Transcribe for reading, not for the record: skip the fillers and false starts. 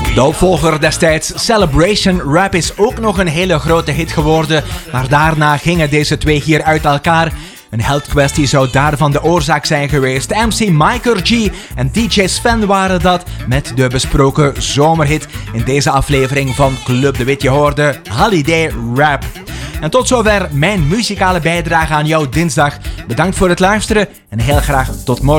De opvolger destijds, Celebration Rap, is ook nog een hele grote hit geworden, maar daarna gingen deze twee hier uit elkaar. Een heldkwestie zou daarvan de oorzaak zijn geweest. MC Micro G en DJ Sven waren dat met de besproken zomerhit in deze aflevering van Club de Wit. Je hoorde Holiday Rap. En tot zover mijn muzikale bijdrage aan jouw dinsdag. Bedankt voor het luisteren en heel graag tot morgen.